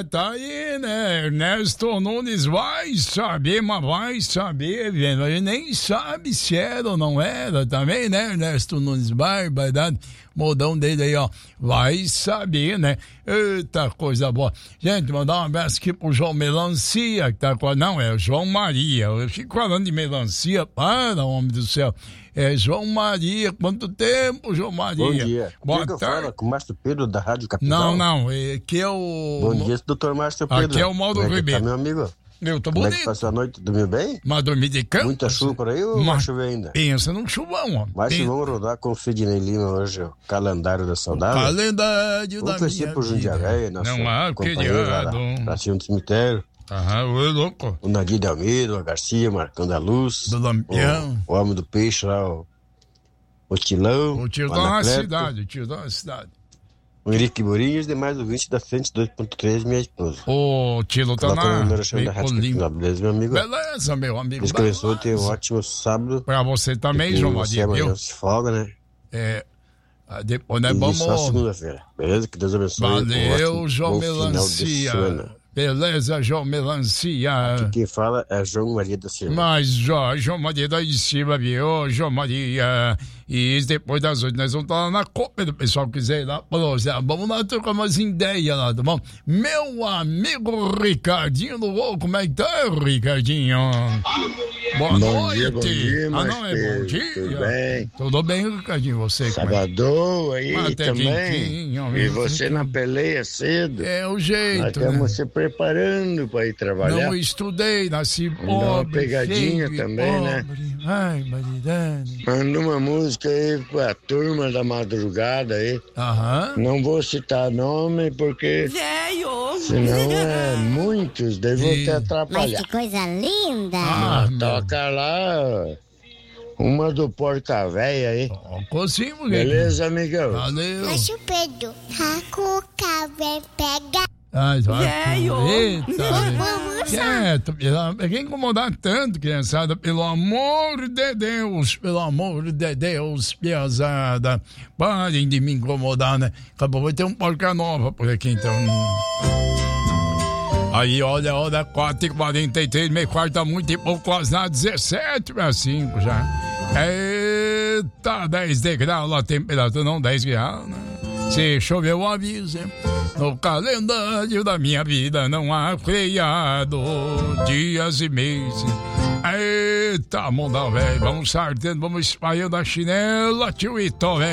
tá aí, né? Ernesto Nunes vai saber, mas vai saber, velho. Ele nem sabe se era ou não era também, né? Ernesto Nunes Barbaridade. Modão dele aí, ó. Vai saber, né? Eita, coisa boa. Gente, mandar um abraço aqui pro João Melancia, que tá com a... Não, é João Maria. Eu fico falando de melancia, para, homem do céu. É João Maria. Quanto tempo, João Maria? Bom dia. Boa tarde. tarde. Fala com o Márcio Pedro da Rádio Capital. Não. Aqui é o... Bom dia, doutor Márcio Pedro. Aqui é o Mauro Ribeiro. Tá, meu amigo? Eu tô Como bonito. é que passou a noite? Dormiu bem? Mas dormir de campo? Muita chuva por aí ou vai chover ainda? Pensa num chuvão, ó. Mas vamos rodar com o Sidney Lima hoje, o calendário da saudade. Calendário da vamos torcer minha pro Jundiaí, vida. nosso Não há companheiro lá criado. pra cima do cemitério. Aham, ô louco. O Nadir de Almeida, o Garcia, marcando a luz. Do Lampião. O homem do peixe lá, o Tilão. O tio da cidade. O Henrique Burinho e os demais ouvintes da frente 2.3, minha esposa. O Tilo tá na... Beleza, meu amigo? Beleza, meu amigo. Deus que abençoe, tenha um ótimo sábado. Pra você também, João Maria, viu? Se folga, né? Depois nós vamos... só segunda-feira, beleza? Que Deus abençoe. Valeu, João Melancia. Beleza, João Melancia. Aqui quem fala é João Maria da Silva. Mas, João Maria da Silva, viu? João Maria. E depois das 8 nós vamos estar lá na Copa do pessoal que quiser ir lá. Vamos lá trocar umas ideias lá, tá bom? Meu amigo Ricardinho do Vô, como é que tá, Ricardinho? Boa noite. Bom dia, não é bom dia? Tudo bem? Tudo bem, Ricardinho, você? Sabadão aí até também. E você na peleia cedo. É o jeito, nós estamos se preparando para ir trabalhar. Não estudei, nasci pobre. Uma pegadinha também, pobre, né? Ai, maridade. Manda uma música aí pra turma da madrugada aí. Não vou citar nome porque senão muitos, daí vou te atrapalhar. Mas que coisa linda! Toca lá uma do Porca Véia aí. Consigo, beleza, amigão? Valeu. Márcio Pedro, a cuca vem pegar. Quieto, quem incomodar tanto, criançada, pelo amor de Deus, piazada, parem de me incomodar, né? Acabou, vai ter um porca nova por aqui, então. Aí, olha, 4h43, meio quarto, tá muito e pouco, quase nada, 17:05 já. Eita, 10 degraus, a temperatura não 10 graus, né? Se chover, eu aviso. No calendário da minha vida não há feriado, dias e meses. Eita, mundão, velho. Vamos sartando, vamos espalhando a chinela, tio Ito, velho.